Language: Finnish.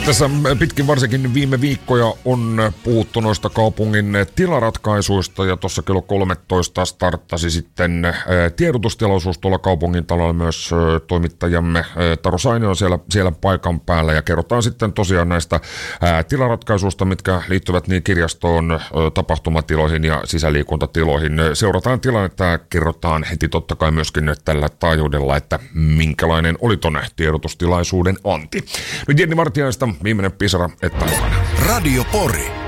Tässä pitkin varsinkin viime viikkoja on puhuttu noista kaupungin tilaratkaisuista ja tuossa kello 13 starttasi sitten tiedotustilaisuus tuolla kaupungin talolla. Myös toimittajamme Taru Saini on siellä paikan päällä ja kerrotaan sitten tosiaan näistä tilaratkaisuista, mitkä liittyvät niin kirjastoon, tapahtumatiloihin ja sisäliikuntatiloihin. Seurataan tilannetta ja kerrotaan heti totta kai myöskin tällä taajuudella, että minkälainen oli ton tiedotustilaisuuden anti. Nyt Jenni Vartiaista viimeinen pisara, että mukana. Radio Pori.